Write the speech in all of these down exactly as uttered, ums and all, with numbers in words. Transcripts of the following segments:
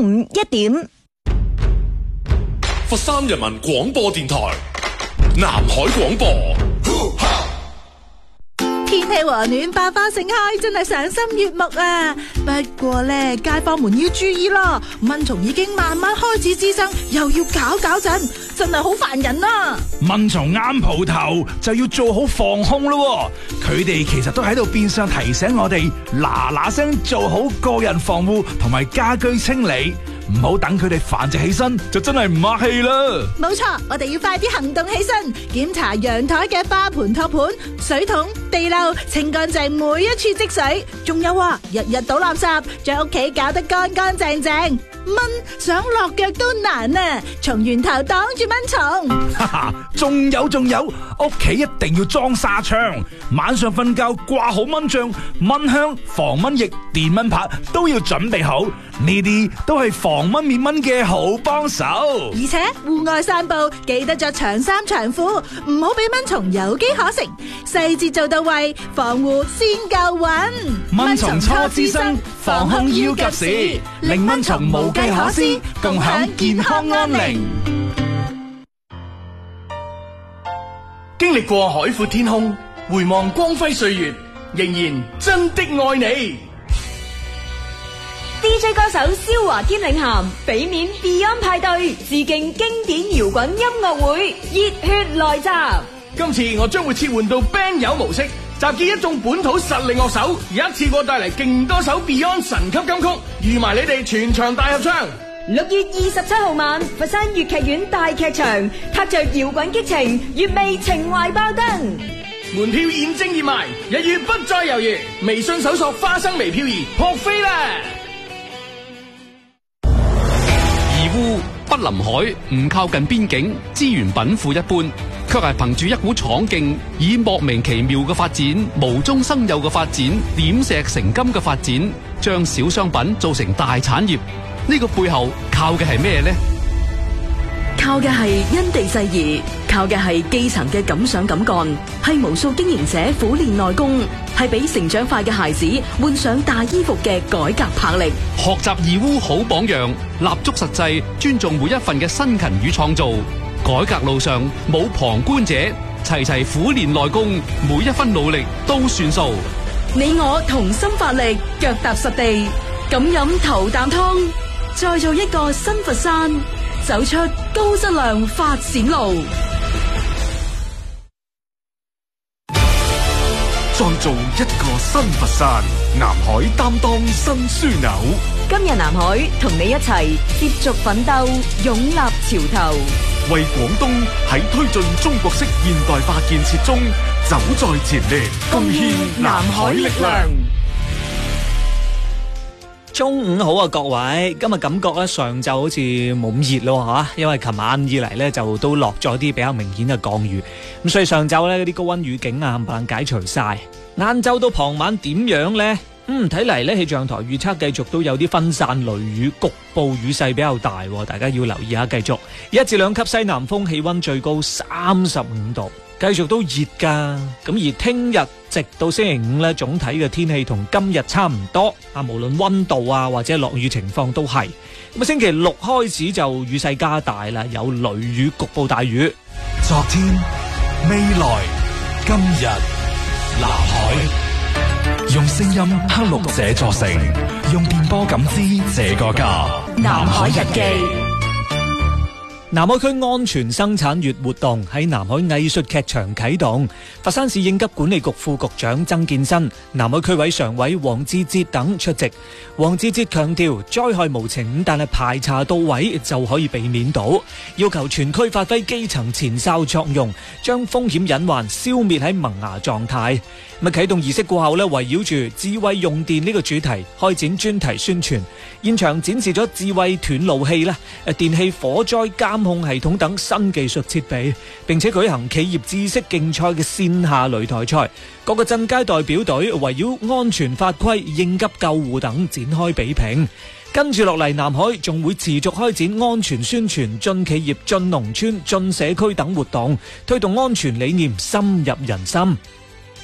午一點。 佛山人民廣播電台南海廣播。 天氣和暖，百花盛開，真係賞心悅目啊！不過咧，街坊們要注意咯，蚊蟲已經慢慢開始滋生，又要搞搞震，真係好煩人啊！ 蚊蟲啱蒲頭就要做好防控咯，佢哋其實都喺度變相提醒我哋嗱嗱聲做好個人防護同埋家居清理。唔好等佢哋繁殖起身，就真係唔客氣啦。 冇錯，我哋要快啲行動起身，檢查陽台嘅花盆、托盤、水桶、地漏，清乾淨每一處積水。仲有啊，日日倒垃圾，將屋企搞得乾乾淨淨。蚊想落腳都難啊！從源頭擋住蚊蟲。 哈哈，仲有仲有，屋企一定要裝紗窗，晚上瞓覺掛好蚊帳、蚊香、防蚊液、電蚊拍都要準備好，呢啲都係防蚊滅蚊嘅好幫手。 而且戶外散步記得着長衫長褲，唔好俾蚊蟲有機可乘，細節做到位，防護先夠穩。 蚊蟲初滋生，防控要及時，令蚊蟲無計可施，共享健康安寧。 經歷過海闊天空，回望光輝歲月，仍然真的愛你。 D J 歌手蕭華堅領銜，俾面 Beyond 派對，致敬經典搖滾音樂會，熱血來襲。 今次我將會切換到 band 友模式，集結一眾本土實力樂手，一次過帶嚟勁多首 Beyond 神級金曲，預埋你哋全場大合唱。 六月二十七號晚，佛山粵劇院大劇場，踏着搖滾激情，粵味情懷爆燈。 門票現正熱賣，一於不再猶豫，微信搜索花生微漂移撲飛啦！ 義烏不臨海，唔靠近邊境，資源稟賦一般，卻係憑住一股闖勁，以莫名其妙嘅發展、無中生有嘅發展、點石成金嘅發展，將小商品做成大產業。呢個背後靠嘅係咩呢？ 靠嘅係因地制宜，靠嘅係基層嘅敢想敢幹，係無數經營者苦練內功，係俾成長快嘅孩子換上大衣服嘅改革魄力。 學習義烏好榜樣，立足實際，尊重每一份嘅辛勤與創造。改革路上冇旁觀者，齊齊苦練內功，每一分努力都算數。 你我同心發力，腳踏實地，敢飲頭啖湯，再做一個新佛山，走出高質量發展路。 再做一個新佛山，南海擔當新樞紐。 今日南海同你一齊接續奮鬥，擁立潮頭， 為廣東喺推進中國式現代化建設中走在前列，貢獻南海力量。 中午好啊，各位！今日感覺咧上晝好似冇咁熱咯吓，因為琴晚以嚟咧就都落咗啲比較明顯嘅降雨，咁所以上晝咧嗰啲高溫預警啊冚唪唥解除晒。晏晝到傍晚點樣呢？嗯，睇嚟咧氣象台預測繼續都有啲分散雷雨，局部雨勢比較大，大家要留意下。繼續一至兩級西南風，氣溫最高三十五度。繼續都熱噶，咁而聽日直到星期五呢，總體嘅天氣同今日差唔多啊，無論溫度啊或者落雨情況都係。咁啊，星期六開始就雨勢加大啦，有雷雨，局部大雨。 昨天、未來、今日，南海，用聲音刻錄這座城，用電波感知這個家。 南海日記。 南海區安全生產月活動喺南海藝術劇場啟動，佛山市應急管理局副局長曾建新、南海區委常委黃志哲等出席。黃志哲強調，災害無情，但係排查到位就可以避免到，要求全區發揮基層前哨作用，將風險隱患消滅喺萌芽狀態。咁啟動儀式過後咧，圍繞住智慧用電呢個主題開展專題宣傳，現場展示咗智慧斷路器啦、誒電氣火災監控系統等新技術設備，並且舉行企業知識競賽嘅線下擂台賽，各個鎮街代表隊圍繞安全法規、應急救護等展開比拼。跟住落嚟，南海仲會持續開展安全宣傳、進企業、進農村、進社區等活動，推動安全理念深入人心。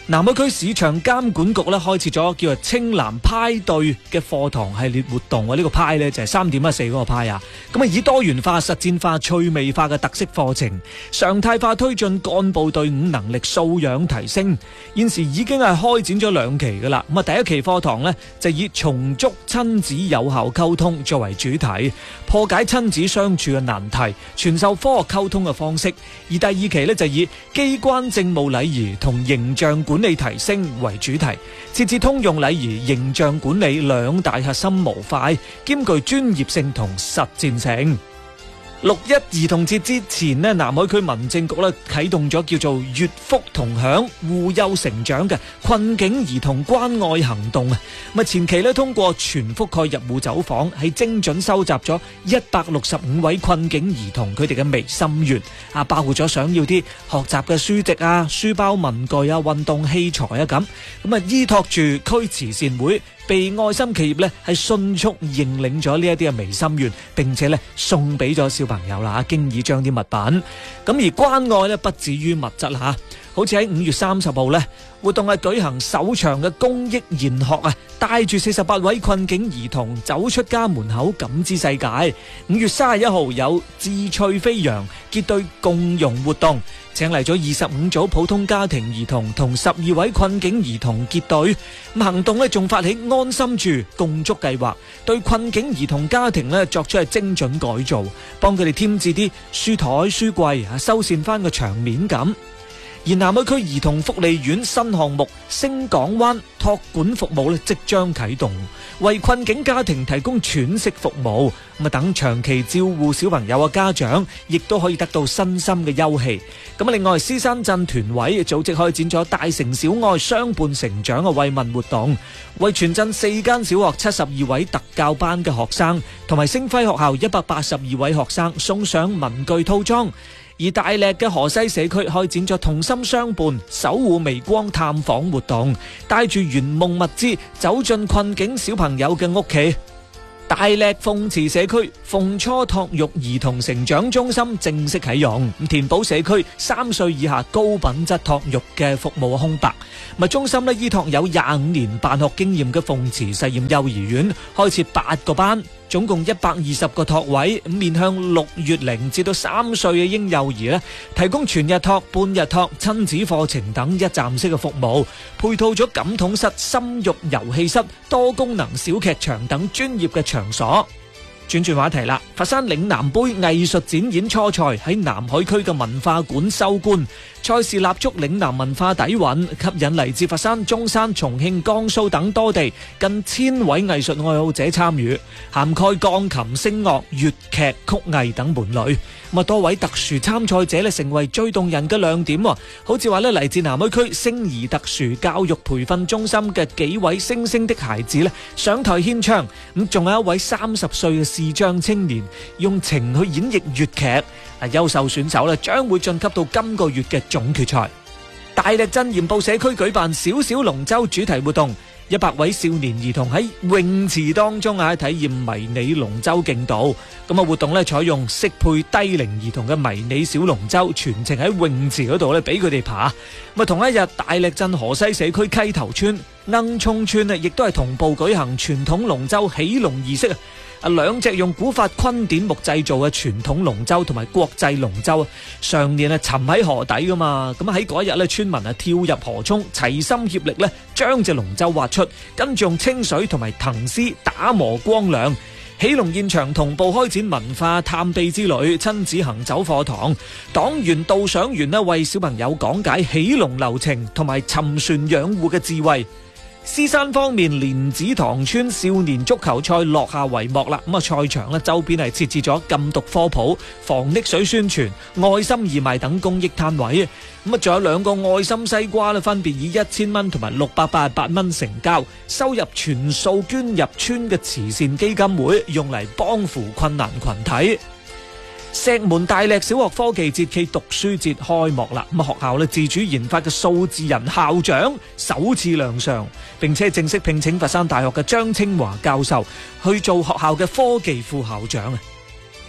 南海區市場監管局咧開設咗叫做青藍派對嘅課堂系列活動，呢、這個派呢就係三點一四嗰個派啊，咁啊以多元化、實戰化、趣味化嘅特色課程，常態化推進幹部隊伍能力素養提升。現時已經係開展咗兩期噶啦，咁啊第一期課堂呢就以重築親子有效溝通作為主題，破解親子相處嘅難題，傳授科學溝通嘅方式。而第二期呢就以機關政務禮儀同形象管理提升為主題，設置通用禮儀、形象管理兩大核心模塊，兼具專業性同實戰性。六一兒童節之前呢，南海區民政局咧啟動咗叫做悅福同享、護幼成長嘅困境兒童關愛行動啊！咁前期咧通過全覆蓋入戶走訪，係精準收集咗一百六十五位困境兒童佢哋嘅微心願啊，包括咗想要啲學習嘅書籍啊、書包文具啊、運動器材啊咁，咁啊依託住區慈善會，被愛心企業咧係迅速認領咗呢一啲嘅微心願，並且咧送俾咗小朋友啦，經已將啲物品。咁而關愛咧不止於物質啦，好似喺五月三十號咧，活動係舉行首場嘅公益研學啊，帶住四十八位困境兒童走出家門口，感知世界。五月三十一號有智趣飛揚結對共融活動，請嚟咗二十五組普通家庭兒童同十二位困境兒童結對。咁行動咧仲發起安心住共築計劃，對困境兒童家庭咧作出係精準改造，幫佢哋添置啲書台書櫃啊，修繕翻個場面咁。而南海區兒童福利院新項目星港灣託管服務咧即將啟動，為困境家庭提供喘息服務，咁啊等長期照顧小朋友嘅家長亦都可以得到身心嘅休憩。咁啊另外獅山鎮團委組織開展咗大城小愛相伴成長嘅慰問活動，為全鎮四間小學七十二位特教班嘅學生同埋星輝學校一百八十二位學生送上文具套裝。而大瀝嘅河西社區開展咗同心相伴守護微光探訪活動，帶住圓夢物資走進困境小朋友嘅屋企。大瀝鳳池社區鳳初托育兒童成長中心正式啟用，填補社區三歲以下高品質托育嘅服務空白。咪中心咧依託有廿五年辦學經驗嘅鳳池實驗幼兒園，開設八個班，總共一百二十個托位，面向六月零至到三歲嘅嬰幼兒咧，提供全日托、半日托、親子課程等一站式嘅服務，配套咗感統室、心育遊戲室、多功能小劇場等專業嘅場所。轉轉話題啦，佛山嶺南杯藝術展演初賽喺南海區嘅文化館收官，賽事立足嶺南文化底蘊，吸引嚟自佛山、中山、重慶、江蘇等多地近千位藝術愛好者參與，涵蓋鋼琴、聲樂、粵劇、曲藝等門類。咁啊，多位特殊參賽者咧成為最動人嘅亮點，好似話咧嚟自南海區星兒特殊教育培訓中心嘅幾位星星的孩子咧上台獻唱，咁仲有一位三十歲嘅視障青年用情去演繹粵劇，啊，優秀選手咧將會晉級到今個月嘅總決賽。大瀝鎮鹽步社區舉辦小小龍舟主題活動，一百位少年兒童喺泳池當中啊體驗迷你龍舟競渡。咁啊活動咧採用適配低齡兒童嘅迷你小龍舟，全程喺泳池嗰度咧俾佢哋爬。咁啊同一日，大瀝鎮河西社區溪頭村、鶯涌村啊，亦都係同步舉行傳統龍舟起龍儀式啊！啊，兩隻用古法昆典木製造嘅傳統龍舟同埋國際龍舟啊，常年啊沉喺河底噶嘛，咁喺嗰一日咧，村民啊跳入河涌，齊心協力咧，將隻龍舟挖出，跟住用清水同埋藤絲打磨光亮。起龍現場同步開展文化探秘之旅，親子行走課堂，黨員導賞員咧為小朋友講解起龍流程同埋沉船養護嘅智慧。獅山方面，蓮子塘村少年足球賽落下帷幕啦！咁啊，賽場咧周邊係設置咗禁毒科普、防溺水宣傳、愛心義賣等公益攤位。咁啊，仲有兩個愛心西瓜咧，分別以一千蚊同埋六百八十八蚊成交，收入全數捐入村嘅慈善基金會，用嚟幫扶困難群體。石門大瀝小學科技節暨讀書節開幕啦！咁學校咧自主研發嘅數字人校長首次亮相，並且正式聘請佛山大學嘅張清華教授去做學校嘅科技副校長啊！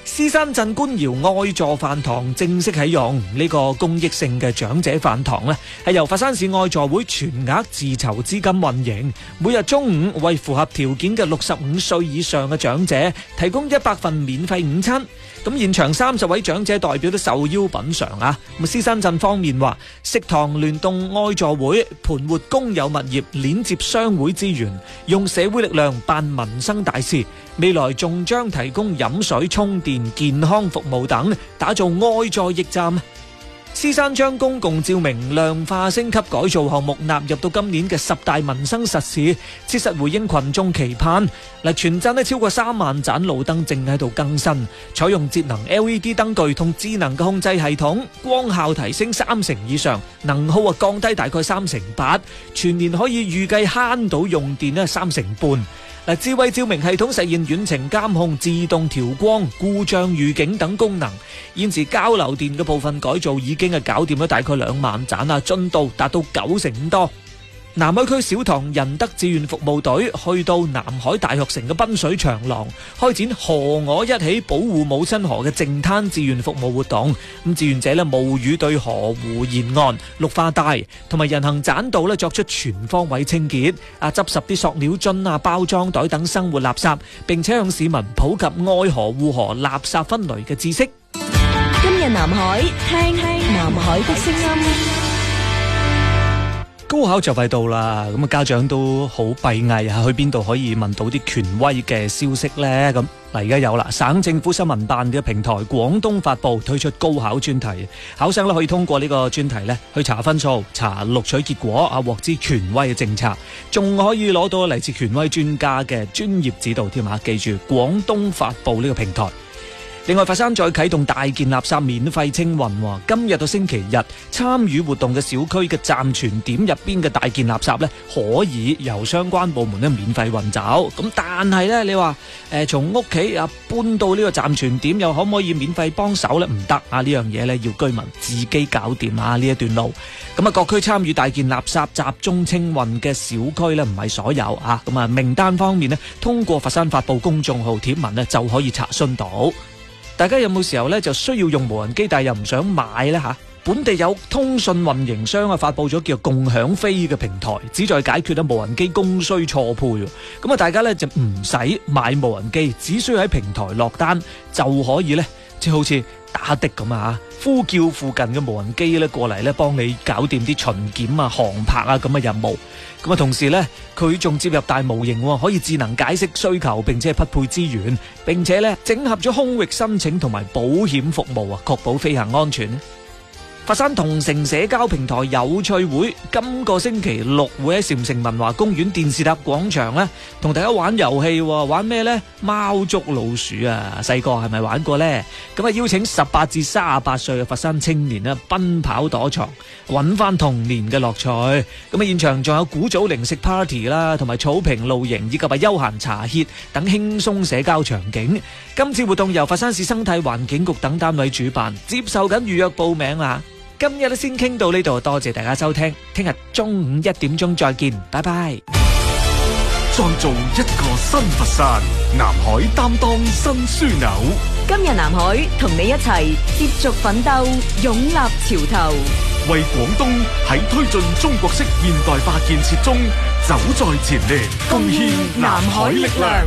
獅山鎮官窯愛助飯堂正式啟用，呢個公益性嘅長者飯堂呢，係由佛山市愛助會全額自籌資金運營，每日中午為符合條件嘅六十五歲以上嘅長者提供一百份免費午餐。咁現場三十位長者代表都受邀品嘗啊！咁獅山鎮方面話，食堂聯動愛助會，盤活公有物業，鏈接商會資源，用社會力量辦民生大事。未來仲將提供飲水、充電、健康服務等，打造愛助驛站。獅山將公共照明量化升級改造項目納入到今年嘅十大民生實事，切實回應群眾期盼。嗱，全鎮咧超過三萬盞路燈正喺度更新，採用節能 L E D 燈具同智能嘅控制系統，光效提升三成以上，能耗啊降低大概三成八，全年可以預計慳到用電咧三成半。嗱，智慧照明系統實現遠程監控、自動調光、故障預警等功能。現時交流電嘅部分改造已經係搞掂咗大概兩萬盞啊，進度達到九成多。南海區小塘仁德志願服務隊去到南海大學城嘅濱水長廊，開展和我一起保護母親河嘅淨灘志願服務活動。咁志願者咧冒雨對河湖沿岸綠化帶同埋人行棧道咧作出全方位清潔，啊執拾啲塑料樽啊、包裝袋等生活垃圾，並且向市民普及愛河護河垃圾分類嘅知識。 今日南海聽聽南海的聲音。 高考就快到啦，咁啊家長都好閉翳啊，去邊度可以問到啲權威嘅消息呢？咁嗱，而家有啦，省政府新聞辦嘅平台廣東發布推出高考專題，考生咧可以通過呢個專題咧去查分數、查錄取結果啊，獲知權威嘅政策，仲可以攞到嚟自權威專家嘅專業指導添啊！記住廣東發布呢個平台。另外，佛山再啟動大件垃圾免費清運，今日到星期日參與活動嘅小區嘅暫存點入邊嘅大件垃圾咧，可以由相關部門咧免費運走。咁但係咧，你話誒從屋企啊搬到呢個暫存點，又可唔可以免費幫手咧？唔得啊！呢樣嘢咧要居民自己搞掂啊！呢一段路，咁啊各區參與大件垃圾集中清運嘅小區咧，唔係所有啊。咁啊名單方面咧，通過佛山發布公眾號貼文咧就可以查詢到。大家有冇時候咧就需要用無人機，但係又唔想買呢？吓？本地有通訊運營商啊發佈咗叫共享飛嘅平台，旨在解決咧無人機供需錯配。咁啊，大家咧就唔使買無人機，只需要喺平台落單就可以咧，即係好似打的咁啊，呼叫附近嘅無人機咧過嚟咧幫你搞掂啲巡檢啊、航拍啊咁嘅任務。咁啊，同時咧佢仲接入大模型，可以智能解釋需求，並且匹配資源，並且咧整合咗空域申請同埋保險服務啊，確保飛行安全。佛山同城社交平台有趣會今個星期六會喺禪城文華公園電視塔廣場咧，同大家玩遊戲，玩咩呢？貓捉老鼠啊！細個係咪玩過呢？咁啊，邀請十八至三十八歲嘅佛山青年咧，奔跑躲藏，揾翻童年嘅樂趣。咁啊，現場仲有古早零食 party 啦，同埋草坪露營以及係休閒茶歇等輕鬆社交場景。今次活動由佛山市生態環境局等單位主辦，接受緊預約報名啊！今日都先傾到呢度，多謝大家收聽，聽日中午一點鐘再見，拜拜。 再造一個新佛山，南海擔當新樞紐。 今日南海同你一齊接續奮鬥，勇立潮頭， 為廣東喺推進中國式現代化建設中走在前列，貢獻南海力量。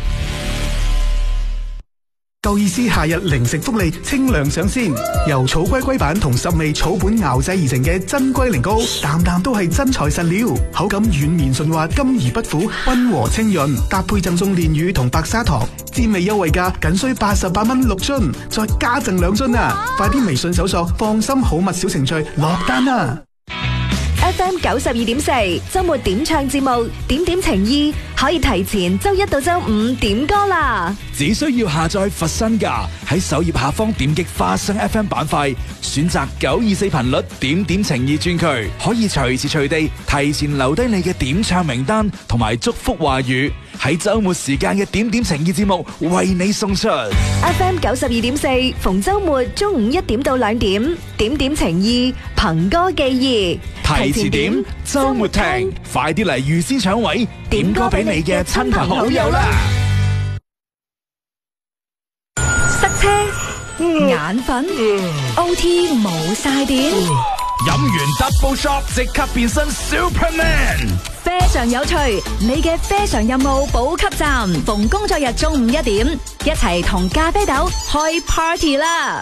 夠意思夏日零食福利清涼上鮮，由草龜龜板同十味草本熬製而成嘅真龜苓膏，啖啖都係真材實料，口感軟綿順滑，甘而不苦，溫和清潤，搭配贈送煉乳同白砂糖，滋味優惠價僅需八十八蚊六樽，再加贈兩樽啊！快啲微信搜索放心好物小程序落單啊！ F M 九十二點四周末點唱節目，點點情意可以提前周一到周五點歌啦。 只需要下載佛山架，喺首頁下方點擊花生 F M 板塊，選擇九二四頻率點點情意專區，可以隨時隨地提前留低你嘅點唱名單同埋祝福話語，喺周末時間嘅點點情意節目為你送出。 F M 九十二點四逢周末中午一點到兩點，點點情意憑歌寄意。 提前點，周末聽，快啲嚟預先搶位，點歌俾你嘅親朋好友啦！ 塞車眼瞓，O T 冇晒電， 飲完 double shot 即刻變身 Superman。 非常有趣，你嘅非常任務補給站，逢工作日中午一點，一齊同咖啡豆開 party 啦！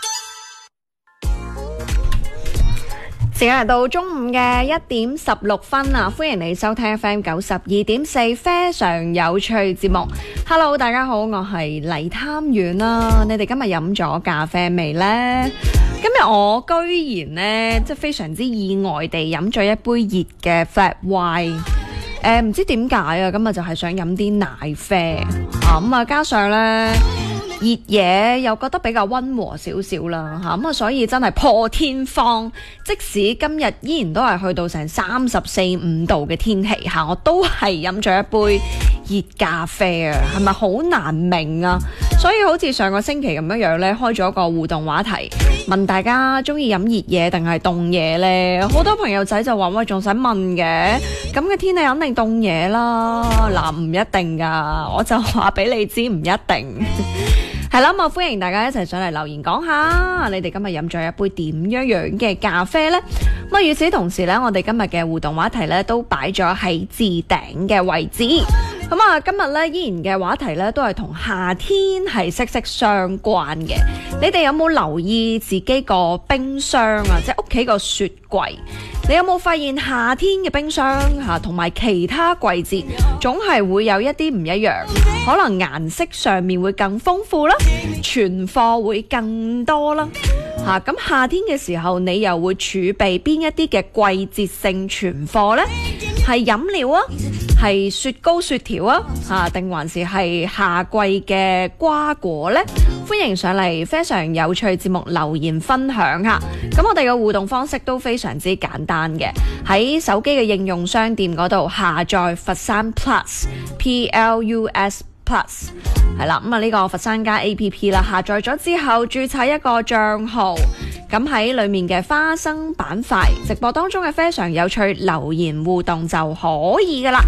時間嚟到中午嘅一點十六分啊！歡迎你收聽 F M 九十二點四非常有趣節目。Hello， 大家好，我係黎貪遠啦。你哋今日飲咗咖啡未呢？今日我居然呢，即係非常之意外地飲咗一杯熱嘅 flat white。誒，唔知點解啊？今日就係想飲啲奶啡啊！咁啊，加上呢。熱嘢又覺得比較溫和少少啦嚇，咁啊所以真係破天荒，即使今日依然都係去到成三十四五度嘅天氣嚇，我都係飲咗一杯熱咖啡啊，係咪好難明啊？所以好似上個星期咁樣樣咧，開咗個互動話題，問大家中意飲熱嘢定係凍嘢咧？好多朋友仔就話喂，仲使問嘅？咁嘅天氣肯定凍嘢啦，嗱唔一定噶，我就話俾你知唔一定。係啦，咁啊歡迎大家一齊上嚟留言講下，你哋今日飲咗一杯點樣樣嘅咖啡呢？咁啊，與此同時呢，我哋今日嘅互動話題呢都擺咗喺置頂嘅位置。咁啊，今日呢依然嘅話題呢都係同夏天係息息相關嘅。你哋有冇留意自己個冰箱啊，即係屋企個雪櫃？你有冇發現夏天嘅冰箱吓，同埋其他季節總係會有一啲唔一樣，可能顏色上面會更豐富啦，存貨會更多啦。吓，咁夏天嘅時候，你又會儲備邊一啲嘅季節性存貨呢？係飲料啊，係雪糕雪條啊，吓，定還是係夏季嘅瓜果呢？歡迎上嚟非常有趣節目留言分享下。咁我哋嘅互動方式都非常之簡單嘅，喺手機嘅應用商店嗰度下載佛山 Plus P L U S Plus 係啦，咁啊呢個佛山家 A P P 啦，下載咗之後註冊一個賬號，咁喺裏面嘅花生板塊直播當中嘅非常有趣留言互動就可以噶啦。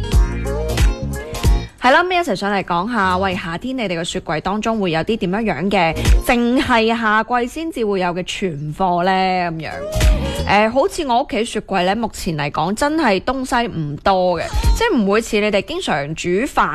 係啦，咁一齊上嚟講下，喂，夏天你哋嘅雪櫃當中會有啲點樣樣嘅，淨係夏季先至會有嘅存貨呢？咁樣。誒、呃，好似我屋企雪櫃呢，目前嚟講真係東西唔多嘅，即係唔會似你哋經常煮飯。